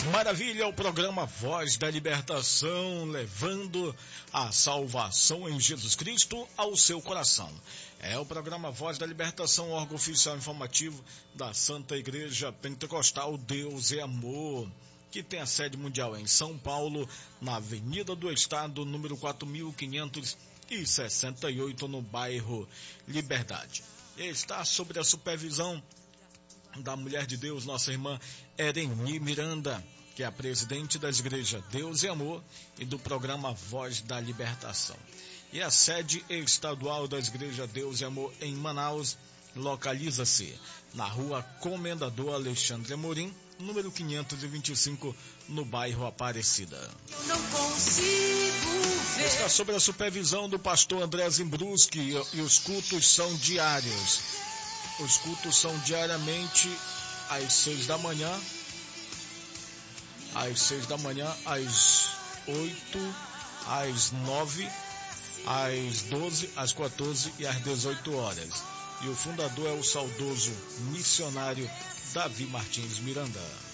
Maravilha, o programa Voz da Libertação, levando a salvação em Jesus Cristo ao seu coração. É o programa Voz da Libertação, órgão oficial informativo da Santa Igreja Pentecostal Deus é Amor, que tem a sede mundial em São Paulo, na Avenida do Estado, número 4568, no bairro Liberdade. Está sob a supervisão da Mulher de Deus, nossa irmã Ereni Miranda, que é a presidente das igrejas Deus e Amor e do programa Voz da Libertação. E a sede estadual das igrejas Deus e Amor em Manaus localiza-se na rua Comendador Alexandre Amorim, número 525, no bairro Aparecida. Eu não consigo ver. Está sob a supervisão do pastor André Zimbruski e os cultos são diários. Os cultos são diariamente às 6 da manhã, às 8, às 9, às 12, às 14 e às 18 horas. E o fundador é o saudoso missionário Davi Martins Miranda.